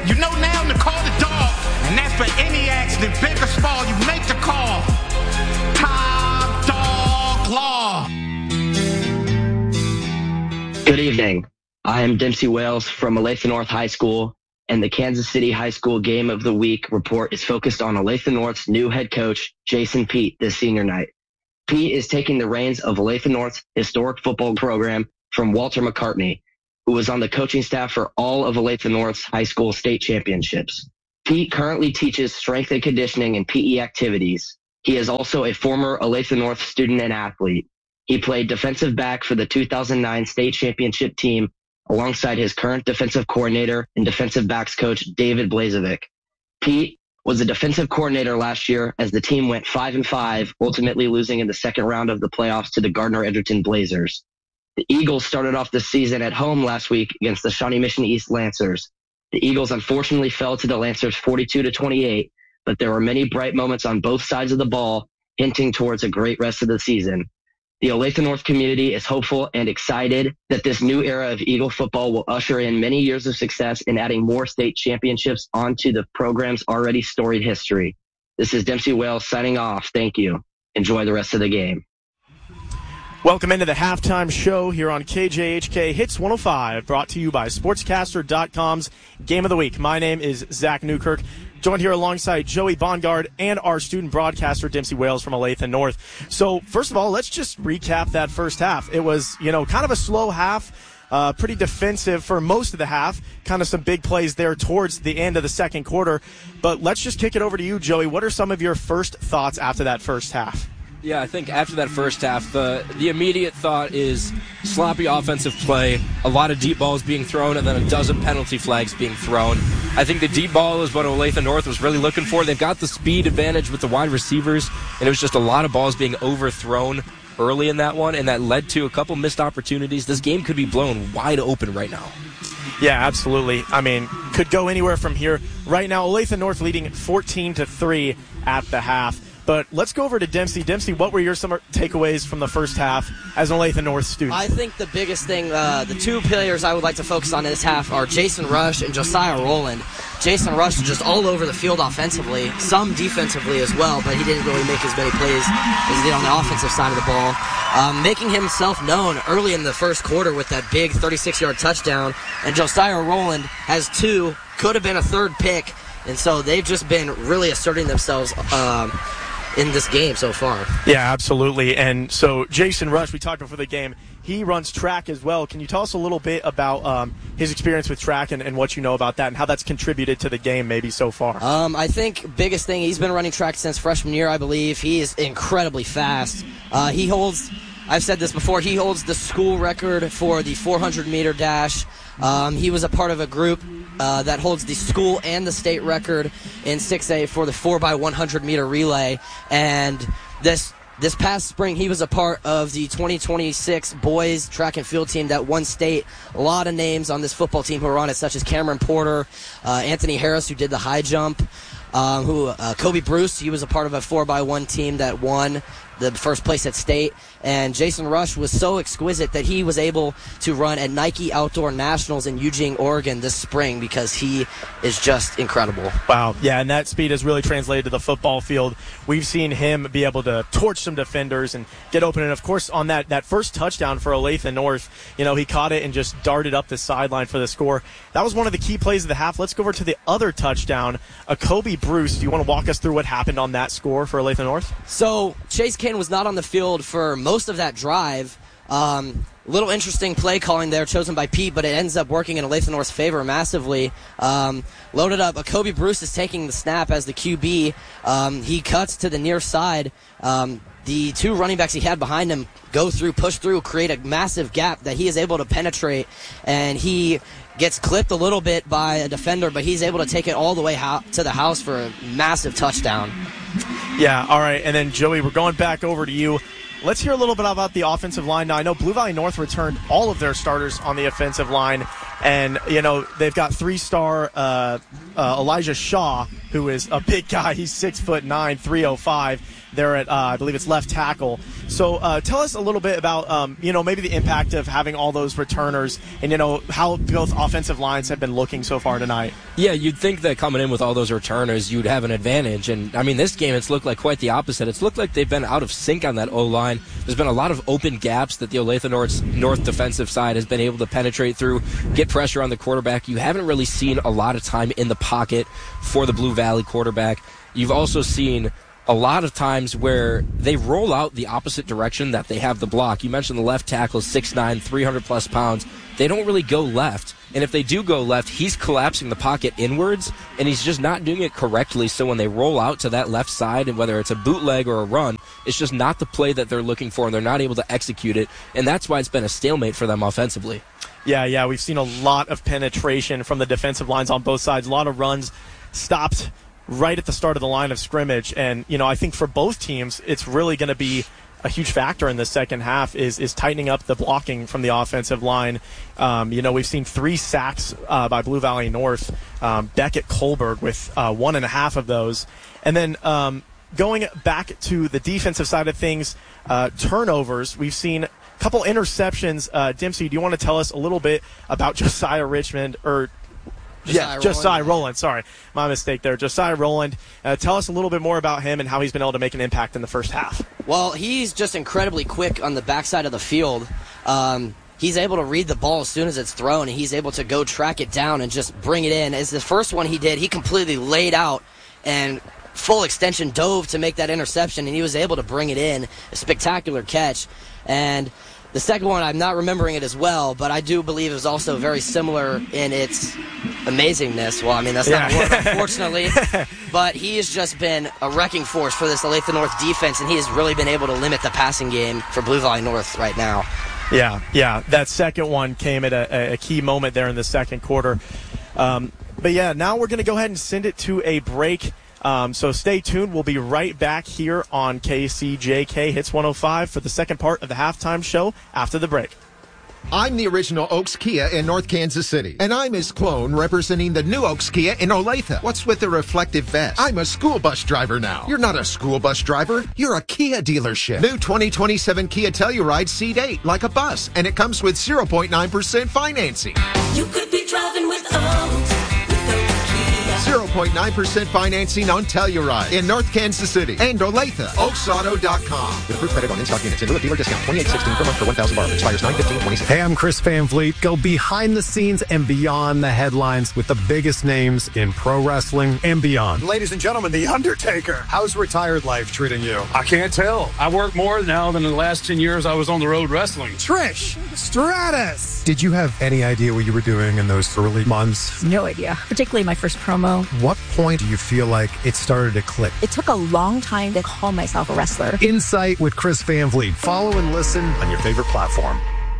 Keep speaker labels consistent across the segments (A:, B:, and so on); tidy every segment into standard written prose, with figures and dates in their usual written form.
A: You know now to call the dog, and that's for any accident, big or small, you make the call. Top Dog Law.
B: Good evening. I am Dempsey Wales from Olathe North High School, and the Kansas City High School Game of the Week report is focused on Olathe North's new head coach, Jason Peet, this senior night. Peet is taking the reins of Olathe North's historic football program from Walter McCartney, who was on the coaching staff for all of Olathe North's high school state championships. Peet currently teaches strength and conditioning and PE activities. He is also a former Olathe North student and athlete. He played defensive back for the 2009 state championship team alongside his current defensive coordinator and defensive backs coach, David Blazovic. Peet was a defensive coordinator last year as the team went 5-5, ultimately losing in the second round of the playoffs to the Gardner-Edgerton Blazers. The Eagles started off the season at home last week against the Shawnee Mission East Lancers. The Eagles unfortunately fell to the Lancers 42-28, but there were many bright moments on both sides of the ball, hinting towards a great rest of the season. The Olathe North community is hopeful and excited that this new era of Eagle football will usher in many years of success in adding more state championships onto the program's already storied history. This is Dempsey Wales signing off. Thank you. Enjoy the rest of the game.
C: Welcome into the halftime show here on KJHK Hits 105, brought to you by Sportscaster.com's Game of the Week. My name is Zach Newkirk, joined here alongside Joey Bongard and our student broadcaster, Dempsey Wales from Olathe North. So, first of all, let's just recap that first half. It was, kind of a slow half, pretty defensive for most of the half, kind of some big plays there towards the end of the second quarter. But let's just kick it over to you, Joey. What are some of your first thoughts after that first half?
D: Yeah, I think after that first half, the immediate thought is sloppy offensive play, a lot of deep balls being thrown, and then a dozen penalty flags being thrown. I think the deep ball is what Olathe North was really looking for. They've got the speed advantage with the wide receivers, and it was just a lot of balls being overthrown early in that one, and that led to a couple missed opportunities. This game could be blown wide open right now.
C: Yeah, absolutely. I mean, could go anywhere from here. Right now, Olathe North leading 14-3 at the half. But let's go over to Dempsey. Dempsey, what were your summer takeaways from the first half as an Olathe North student?
E: I think the biggest thing, the two players I would like to focus on in this half are Jason Rush and Josiah Rowland. Jason Rush is just all over the field offensively, some defensively as well, but he didn't really make as many plays as he did on the offensive side of the ball. Making himself known early in the first quarter with that big 36-yard touchdown. And Josiah Rowland has two, could have been a third pick, and so they've just been really asserting themselves in this game so far.
C: Yeah, absolutely. And so Jason Rush, we talked before the game, he runs track as well. Can you tell us a little bit about his experience with track and what you know about that and how that's contributed to the game maybe so far?
E: I think biggest thing, he's been running track since freshman year, I believe. He is incredibly fast. He holds, I've said this before, he holds the school record for the 400-meter dash. He was a part of a group that holds the school and the state record in 6A for the 4x100-meter relay. And this past spring, he was a part of the 2026 boys track and field team that won state. A lot of names on this football team who are on it, such as Cameron Porter, Anthony Harris, who did the high jump, Kobe Bruce, he was a part of a 4x1 team that won the first place at state. And Jason Rush was so exquisite that he was able to run at Nike Outdoor Nationals in Eugene, Oregon this spring because he is just incredible.
C: Wow. Yeah, and that speed has really translated to the football field. We've seen him be able to torch some defenders and get open. And, of course, on that first touchdown for Olathe North, he caught it and just darted up the sideline for the score. That was one of the key plays of the half. Let's go over to the other touchdown. Kobe Bruce, do you want to walk us through what happened on that score for Olathe North?
E: So Chase Kane was not on the field for most of that drive. Little interesting play calling there chosen by Pete, but it ends up working in Olathe North's favor massively. Loaded up. Kobe Bruce is taking the snap as the QB. He cuts to the near side. The two running backs he had behind him go through, push through, create a massive gap that he is able to penetrate, and he gets clipped a little bit by a defender, but he's able to take it all the way to the house for a massive touchdown.
C: Yeah, all right. And then, Joey, we're going back over to you. Let's hear a little bit about the offensive line. Now, I know Blue Valley North returned all of their starters on the offensive line, and, they've got three-star Elijah Shaw, who is a big guy. He's 6'9", 305. There at, I believe it's left tackle. So tell us a little bit about, maybe the impact of having all those returners and, how both offensive lines have been looking so far tonight.
D: Yeah, you'd think that coming in with all those returners, you'd have an advantage. And, this game, it's looked like quite the opposite. It's looked like they've been out of sync on that O-line. There's been a lot of open gaps that the Olathe North defensive side has been able to penetrate through, get pressure on the quarterback. You haven't really seen a lot of time in the pocket for the Blue Valley quarterback. You've also seen a lot of times where they roll out the opposite direction that they have the block. You mentioned the left tackle is 6'9", 300-plus pounds. They don't really go left. And if they do go left, he's collapsing the pocket inwards, and he's just not doing it correctly. So when they roll out to that left side, and whether it's a bootleg or a run, it's just not the play that they're looking for, and they're not able to execute it. And that's why it's been a stalemate for them offensively.
C: Yeah, we've seen a lot of penetration from the defensive lines on both sides. A lot of runs stopped right at the start of the line of scrimmage. And, I think for both teams, it's really going to be a huge factor in the second half is tightening up the blocking from the offensive line. We've seen 3 sacks by Blue Valley North, Beckett Kohlberg with 1.5 of those. And then going back to the defensive side of things, turnovers, we've seen a couple interceptions. Dempsey, do you want to tell us a little bit about Josiah Richmond, or Josiah Rowland. Sorry, my mistake there. Josiah Rowland. Tell us a little bit more about him and how he's been able to make an impact in the first half.
E: Well, he's just incredibly quick on the backside of the field. He's able to read the ball as soon as it's thrown, and he's able to go track it down and just bring it in. As the first one he did, he completely laid out and full extension dove to make that interception, and he was able to bring it in. A spectacular catch. And the second one, I'm not remembering it as well, but I do believe it was also very similar in its amazingness. Well, that's not a word, unfortunately. But he has just been a wrecking force for this Olathe North defense, and he has really been able to limit the passing game for Blue Valley North right now.
C: Yeah. That second one came at a key moment there in the second quarter. Now we're going to go ahead and send it to a break. So stay tuned. We'll be right back here on KCJK Hits 105 for the second part of the halftime show after the break.
F: I'm the original Oaks Kia in North Kansas City. And I'm his clone representing the new Oaks Kia in Olathe. What's with the reflective vest? I'm a school bus driver now. You're not a school bus driver. You're a Kia dealership. New 2027 Kia Telluride Seat 8, like a bus. And it comes with 0.9% financing.
G: You could be driving with Oaks.
F: 0.9% financing on Telluride in North Kansas City and Olathe. OaksAuto.com. With approved credit on in-stock units. Into a dealer discount. $28.16 per month for 1,000 borrowed. Expires 9/15/26.
H: Hey, I'm Chris Van Vliet. Go behind the scenes and beyond the headlines with the biggest names in pro wrestling and beyond.
I: Ladies and gentlemen, The Undertaker.
H: How's retired life treating you?
I: I can't tell. I work more now than in the last 10 years I was on the road wrestling.
H: Trish Stratus. Did you have any idea what you were doing in those early months?
J: No idea, particularly my first promo.
H: What point do you feel like it started to click?
J: It took a long time to call myself a wrestler.
H: Insight with Chris Van Vliet. Follow and listen on your favorite platform.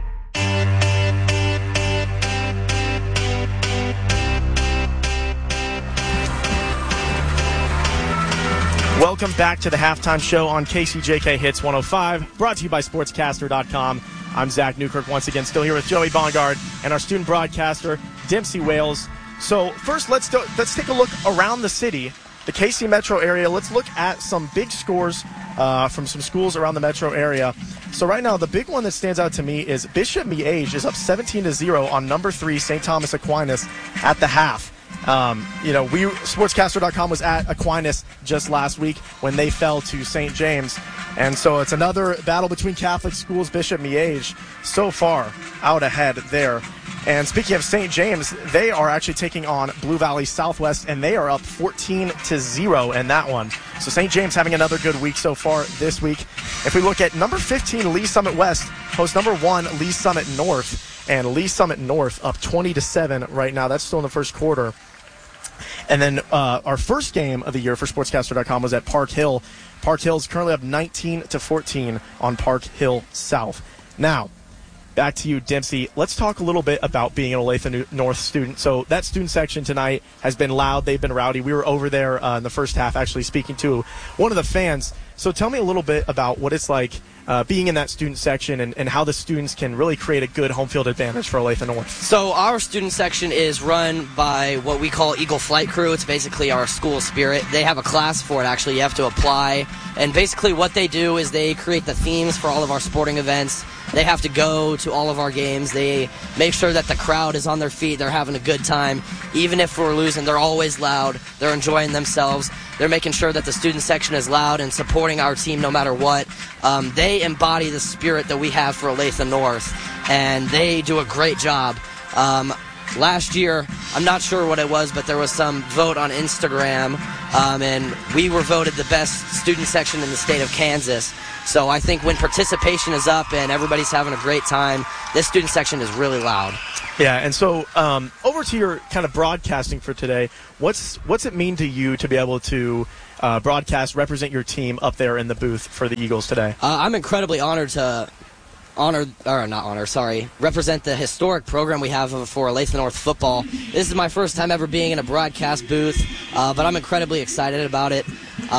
C: Welcome back to the halftime show on KCJK Hits 105, brought to you by Sportscaster.com. I'm Zach Newkirk, once again still here with Joey Bongard and our student broadcaster, Dempsey Wales. So first, let's take a look around the city, the KC metro area. Let's look at some big scores from some schools around the metro area. So right now, the big one that stands out to me is Bishop Miege is up 17-0 on number 3 St. Thomas Aquinas at the half. Sportscaster.com was at Aquinas just last week when they fell to St. James. And so it's another battle between Catholic schools. Bishop Miege so far out ahead there. And speaking of St. James, they are actually taking on Blue Valley Southwest, and they are up 14-0 in that one. So St. James having another good week so far this week. If we look at number 15, Lee Summit West, hosts number 1, Lee Summit North. And Lee Summit North up 20-7 right now. That's still in the first quarter. And then our first game of the year for Sportscaster.com was at Park Hill. Park Hill is currently up 19-14 on Park Hill South. Now, back to you, Dempsey. Let's talk a little bit about being an Olathe North student. So that student section tonight has been loud. They've been rowdy. We were over there in the first half actually speaking to one of the fans. So tell me a little bit about what it's like being in that student section and how the students can really create a good home field advantage for Olathe North.
E: So our student section is run by what we call Eagle Flight Crew. It's basically our school spirit. They have a class for it, actually. You have to apply. And basically what they do is they create the themes for all of our sporting events. They have to go to all of our games. They make sure that the crowd is on their feet. They're having a good time. Even if we're losing, they're always loud. They're enjoying themselves. They're making sure that the student section is loud and supporting our team no matter what. They embody the spirit that we have for Olathe North, and they do a great job. Last year, I'm not sure what it was, but there was some vote on Instagram, and we were voted the best student section in the state of Kansas. So I think when participation is up and everybody's having a great time, this student section is really loud.
C: Yeah, and so over to your kind of broadcasting for today. What's it mean to you to be able to broadcast, represent your team up there in the booth for the Eagles today?
E: I'm incredibly honored to represent the historic program we have for Olathe North football. This is my first time ever being in a broadcast booth, but I'm incredibly excited about it.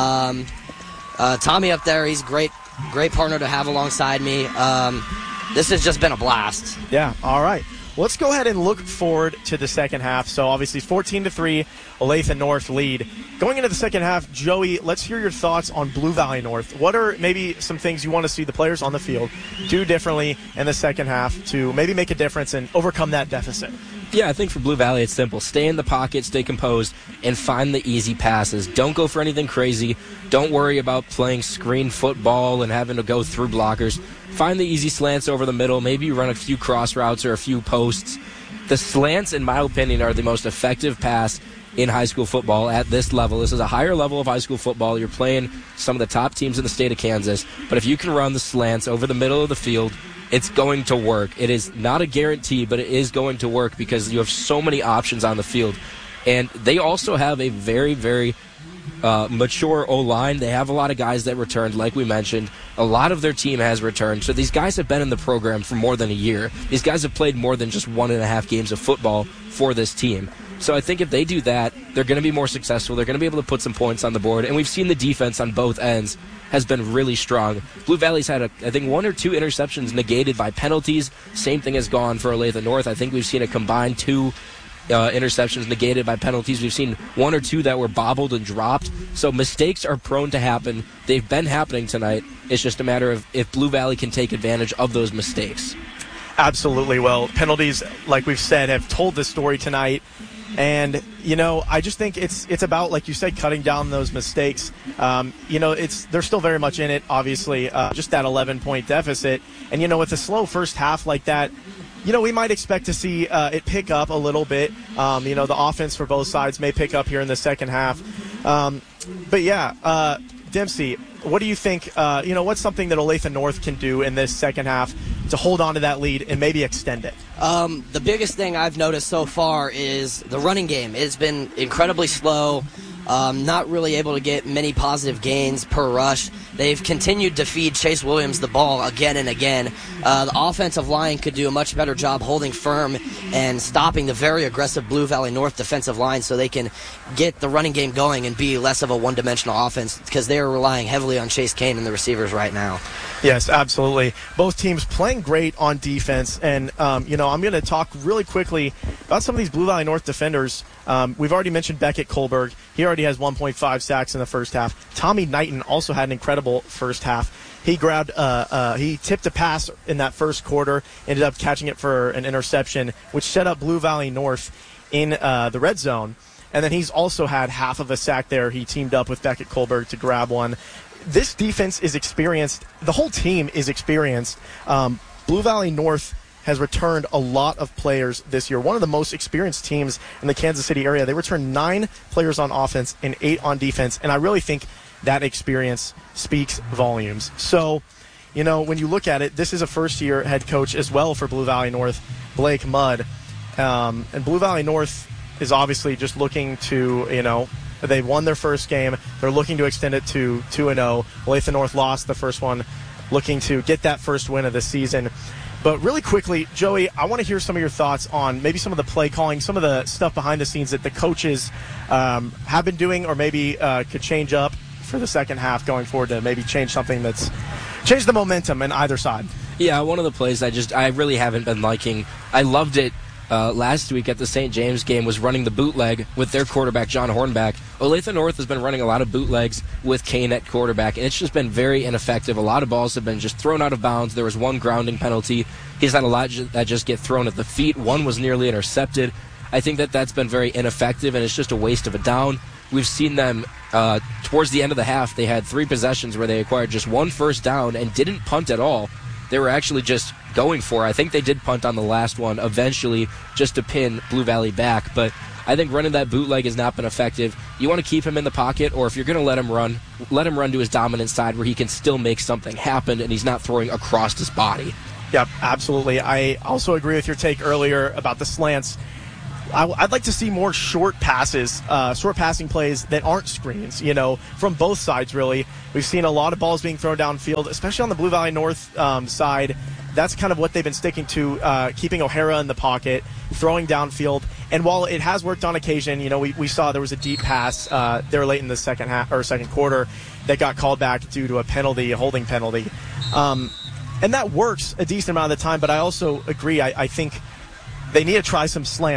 E: Tommy up there, he's a great partner to have alongside me. This has just been a blast.
C: Yeah, all right. Let's go ahead and look forward to the second half. So obviously 14-3, Olathe North lead. Going into the second half, Joey, let's hear your thoughts on Blue Valley North. What are maybe some things you want to see the players on the field do differently in the second half to maybe make a difference and overcome that deficit?
D: Yeah, I think for Blue Valley it's simple. Stay in the pocket, stay composed, and find the easy passes. Don't go for anything crazy. Don't worry about playing screen football and having to go through blockers. Find the easy slants over the middle. Maybe you run a few cross routes or a few posts. The slants, in my opinion, are the most effective pass in high school football at this level. This is a higher level of high school football. You're playing some of the top teams in the state of Kansas. But if you can run the slants over the middle of the field, it's going to work. It is not a guarantee, but it is going to work because you have so many options on the field. And they also have a very, very mature O-line. They have a lot of guys that returned, like we mentioned. A lot of their team has returned. So these guys have been in the program for more than a year. These guys have played more than just 1.5 games of football for this team. So I think if they do that, they're going to be more successful. They're going to be able to put some points on the board. And we've seen the defense on both ends has been really strong. Blue Valley's had, I think, 1 or 2 interceptions negated by penalties. Same thing has gone for Olathe North. I think we've seen a combined 2 interceptions negated by penalties. We've seen 1 or 2 that were bobbled and dropped. So mistakes are prone to happen. They've been happening tonight. It's just a matter of if Blue Valley can take advantage of those mistakes.
C: Absolutely. Well, penalties, like we've said, have told the story tonight. And, I just think it's about, like you said, cutting down those mistakes. They're still very much in it, obviously, just that 11-point deficit. And, with a slow first half like that, we might expect to see it pick up a little bit. The offense for both sides may pick up here in the second half. Dempsey, what do you think, what's something that Olathe North can do in this second half to hold on to that lead and maybe extend it?
E: The biggest thing I've noticed so far is the running game. It's been incredibly slow, not really able to get many positive gains per rush. They've continued to feed Chase Williams the ball again and again. The offensive line could do a much better job holding firm and stopping the very aggressive Blue Valley North defensive line so they can get the running game going and be less of a one-dimensional offense because they are relying heavily on Chase Kane and the receivers right now.
C: Yes, absolutely. Both teams playing great on defense. And, I'm going to talk really quickly about some of these Blue Valley North defenders. We've already mentioned Beckett Kohlberg. He already has 1.5 sacks in the first half. Tommy Knighton also had an incredible first half. He he tipped a pass in that first quarter, ended up catching it for an interception, which set up Blue Valley North in the red zone. And then he's also had half of a sack there. He teamed up with Beckett Kohlberg to grab one. This defense is experienced. The whole team is experienced. Blue Valley North has returned a lot of players this year. One of the most experienced teams in the Kansas City area. They returned 9 players on offense and 8 on defense. And I really think that experience speaks volumes. So, when you look at it, this is a first-year head coach as well for Blue Valley North, Blake Mudd. And Blue Valley North is obviously just looking to, they won their first game. They're looking to extend it to 2-0. Olathe North lost the first one, looking to get that first win of the season. But really quickly, Joey, I want to hear some of your thoughts on maybe some of the play calling, some of the stuff behind the scenes that the coaches have been doing or maybe could change up for the second half going forward to maybe change something that's changed the momentum in either side.
D: Yeah, one of the plays I really haven't been liking. I loved it last week at the St. James game, was running the bootleg with their quarterback, John Hornback. Olathe North has been running a lot of bootlegs with Kane at quarterback, and it's just been very ineffective. A lot of balls have been just thrown out of bounds. There was one grounding penalty. He's had a lot that just get thrown at the feet. One was nearly intercepted. I think that's been very ineffective, and it's just a waste of a down. We've seen them towards the end of the half. They had 3 possessions where they acquired just 1 first down and didn't punt at all. They were actually just going for it. I think they did punt on the last one eventually just to pin Blue Valley back. But I think running that bootleg has not been effective. You want to keep him in the pocket, or if you're going to let him run to his dominant side where he can still make something happen and he's not throwing across his body.
C: Yep, absolutely. I also agree with your take earlier about the slants. I'd like to see more short passes, short passing plays that aren't screens, from both sides, really. We've seen a lot of balls being thrown downfield, especially on the Blue Valley North side. That's kind of what they've been sticking to, keeping O'Hara in the pocket, throwing downfield. And while it has worked on occasion, we saw there was a deep pass there late in the second quarter that got called back due to a holding penalty. And that works a decent amount of the time, but I also agree. I think they need to try some slants.